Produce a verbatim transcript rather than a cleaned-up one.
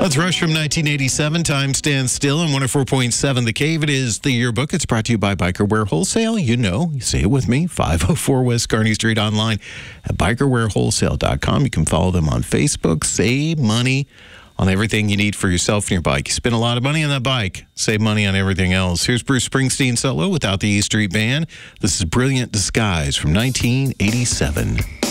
That's Rush from nineteen eighty-seven. Time stands still on one oh four point seven The Cave. It is the yearbook. It's brought to you by Biker Wear Wholesale. You know, you say it with me, five oh four West Kearney Street, online at biker wear wholesale dot com. You can follow them on Facebook. Save money on everything you need for yourself and your bike. You spend a lot of money on that bike. Save money on everything else. Here's Bruce Springsteen solo without the E Street Band. This is Brilliant Disguise from nineteen eighty-seven.